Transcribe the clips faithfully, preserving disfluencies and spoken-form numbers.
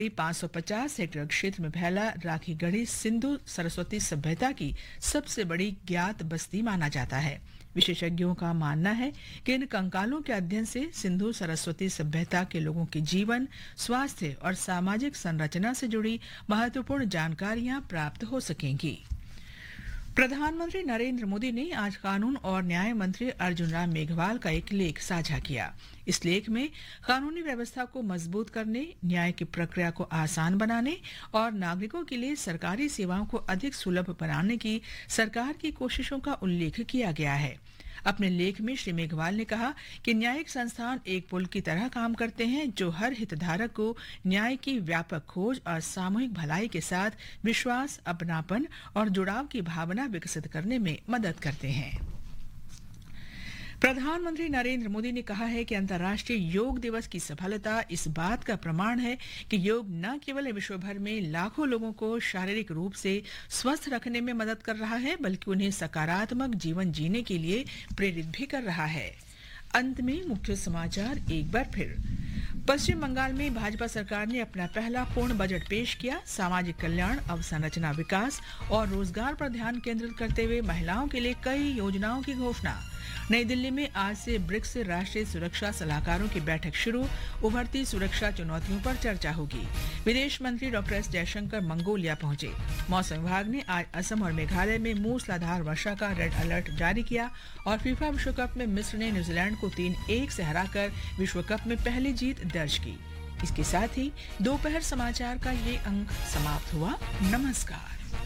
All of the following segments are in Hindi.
पाँच सौ पचास हेक्टेयर क्षेत्र में फैला राखी गढ़ी सिंधु सरस्वती सभ्यता की सबसे बड़ी ज्ञात बस्ती माना जाता है। विशेषज्ञों का मानना है कि इन कंकालों के अध्ययन से सिंधु सरस्वती सभ्यता के लोगों के जीवन, स्वास्थ्य और सामाजिक संरचना से जुड़ी महत्वपूर्ण जानकारियां प्राप्त हो सकेंगी। प्रधानमंत्री नरेंद्र मोदी ने आज कानून और न्याय मंत्री अर्जुन राम मेघवाल का एक लेख साझा किया। इस लेख में कानूनी व्यवस्था को मजबूत करने, न्याय की प्रक्रिया को आसान बनाने और नागरिकों के लिए सरकारी सेवाओं को अधिक सुलभ बनाने की सरकार की कोशिशों का उल्लेख किया गया है। अपने लेख में श्री मेघवाल ने कहा कि न्यायिक संस्थान एक पुल की तरह काम करते हैं जो हर हितधारक को न्याय की व्यापक खोज और सामूहिक भलाई के साथ विश्वास, अपनापन और जुड़ाव की भावना विकसित करने में मदद करते हैं। प्रधानमंत्री नरेंद्र मोदी ने कहा है कि अंतर्राष्ट्रीय योग दिवस की सफलता इस बात का प्रमाण है कि योग न केवल विश्व भर में लाखों लोगों को शारीरिक रूप से स्वस्थ रखने में मदद कर रहा है, बल्कि उन्हें सकारात्मक जीवन जीने के लिए प्रेरित भी कर रहा है। अंत में मुख्य समाचार एक बार फिर। पश्चिम बंगाल में भाजपा सरकार ने अपना पहला पूर्ण बजट पेश किया। सामाजिक कल्याण, अवसंरचना विकास और रोजगार पर ध्यान केंद्रित करते हुए महिलाओं के लिए कई योजनाओं की घोषणा। नई दिल्ली में आज से ब्रिक्स राष्ट्रीय सुरक्षा सलाहकारों की बैठक शुरू। उभरती सुरक्षा चुनौतियों पर चर्चा होगी। विदेश मंत्री डॉक्टर एस जयशंकर मंगोलिया पहुंचे। मौसम विभाग ने आज असम और मेघालय में मूसलाधार वर्षा का रेड अलर्ट जारी किया और फीफा विश्व कप में मिस्र ने न्यूजीलैंड को तीन एक से हराकर विश्व कप में पहली जीत दर्ज की। इसके साथ ही दोपहर समाचार का ये अंक समाप्त हुआ। नमस्कार।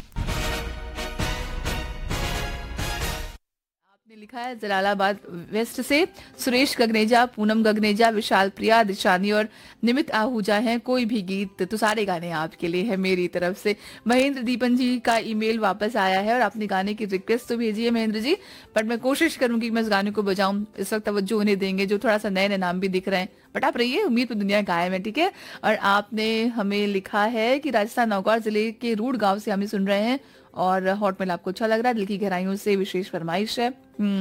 ने लिखा है जलालाबाद वेस्ट से सुरेश गगनेजा, पूनम गगनेजा, विशाल प्रिया, दिशानी और निमित आहूजा हैं। कोई भी गीत तो सारे गाने आपके लिए है मेरी तरफ से। महेंद्र दीपन जी का ईमेल वापस आया है और आपने गाने की रिक्वेस्ट तो भेजी है महेंद्र जी, पर मैं कोशिश करूंगी मैं इस गाने को बजाऊं। इस वक्त तवज्जो उन्हें देंगे जो थोड़ा सा नए नए नाम भी दिख रहे हैं, बट आप रहिए, उम्मीद तो दुनिया कायम है, ठीक है। और आपने हमें लिखा है कि राजस्थान नौगांव जिले के रूड गाँव से हमें सुन रहे हैं और हॉटमेल आपको अच्छा लग रहा है। दिल की गहराइयों से विशेष फरमाइश है।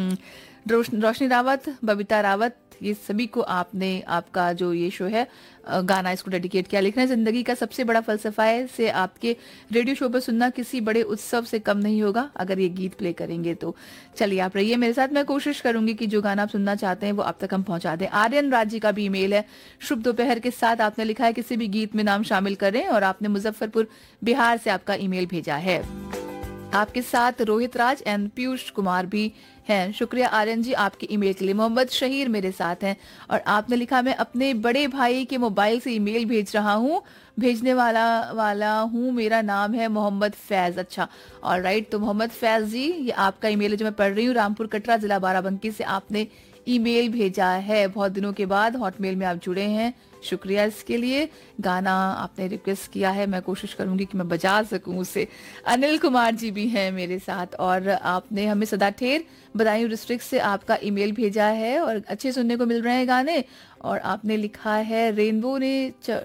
रोशनी रावत, बबीता रावत, ये सभी को आपने आपका जो ये शो है गाना इसको डेडिकेट किया। लिखना है जिंदगी का सबसे बड़ा फलसफा है से आपके रेडियो शो पर सुनना किसी बड़े उत्सव से कम नहीं होगा अगर ये गीत प्ले करेंगे तो। चलिए आप रहिए मेरे साथ, मैं कोशिश करूंगी कि जो गाना आप सुनना चाहते हैं वो आप तक हम पहुंचा दें। आर्यन राज जी का भी ईमेल है। शुभ दोपहर के साथ आपने लिखा है किसी भी गीत में नाम शामिल करें और आपने मुजफ्फरपुर बिहार से आपका ईमेल भेजा है। आपके साथ रोहित राज एंड पीयूष कुमार भी हैं। शुक्रिया आर्यन जी आपके ईमेल के लिए। मोहम्मद शहीर मेरे साथ हैं और आपने लिखा मैं अपने बड़े भाई के मोबाइल से ईमेल भेज रहा हूँ, भेजने वाला वाला हूँ, मेरा नाम है मोहम्मद फैज। अच्छा, और राइट, तो मोहम्मद फैज जी ये आपका ईमेल है जो मैं पढ़ रही हूँ। रामपुर कटरा जिला बाराबंकी से आपने ईमेल भेजा है। बहुत दिनों के बाद हॉटमेल में आप जुड़े हैं, शुक्रिया इसके लिए। गाना आपने रिक्वेस्ट किया है, मैं कोशिश करूंगी कि मैं बजा सकूं उसे। अनिल कुमार जी भी हैं मेरे साथ और आपने हमें सदा ठेर बदायूं डिस्ट्रिक्ट से आपका ईमेल भेजा है और अच्छे सुनने को मिल रहे हैं गाने। और आपने लिखा है रेनबो ने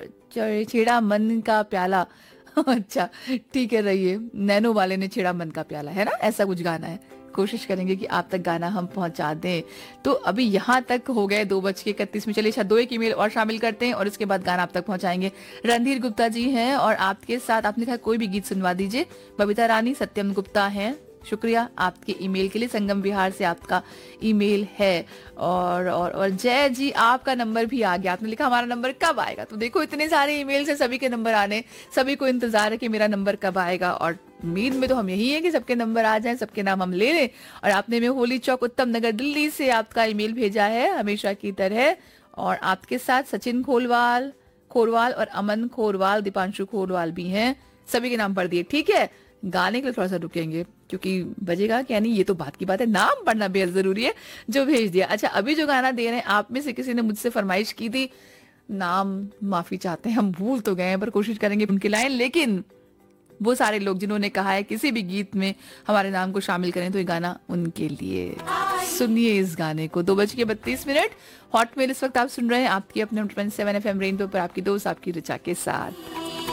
छेड़ा मन का प्याला। अच्छा ठीक है, रहिए, नैनो वाले ने छेड़ा मन का प्याला, है ना, ऐसा कुछ गाना है। कोशिश करेंगे कि आप तक गाना हम पहुंचा दें। तो अभी यहाँ तक हो गए दो बज के इकतीस में। चलिए दो एक ईमेल और शामिल करते हैं और इसके बाद गाना आप तक पहुंचाएंगे। रणधीर गुप्ता जी हैं और आपके साथ आपने कहा कोई भी गीत सुनवा दीजिए। बबीता रानी, सत्यम गुप्ता हैं, शुक्रिया आपके ईमेल के लिए। संगम विहार से आपका ईमेल है। और और और जय जी आपका नंबर भी आ गया। आपने लिखा हमारा नंबर कब आएगा। तो देखो इतने सारे ईमेल से सभी के नंबर आने, सभी को इंतजार है कि मेरा नंबर कब आएगा और उम्मीद में तो हम यही है कि सबके नंबर आ जाएं, सबके नाम हम ले लें। और आपने में होली चौक उत्तम नगर दिल्ली से आपका ईमेल भेजा है हमेशा की तरह। और आपके साथ सचिन खोलवाल खोरवाल और अमन खोरवाल, दीपांशु खोरवाल भी हैं। सभी के नाम पढ़ दिए, ठीक है। गाने के लिए थोड़ा सा रुकेंगे क्योंकि बजेगा क्या नहीं ये तो बात की बात है, नाम पढ़ना बेहद जरूरी है जो भेज दिया। अच्छा अभी जो गाना दे रहे हैं आप में से किसी ने मुझसे फरमाइश की थी, नाम माफी चाहते हैं, हम भूल तो गए हैं पर कोशिश करेंगे उनकी लाइन। लेकिन वो सारे लोग जिन्होंने कहा है किसी भी गीत में हमारे नाम को शामिल करें तो ये गाना उनके लिए। सुनिए इस गाने को। दो बज के बत्तीस मिनट हॉटमेल इस वक्त आप सुन रहे हैं आपकी अपने सेवन एफ एम रेनबो पर, आपकी दोस्त आपकी रिचा के साथ।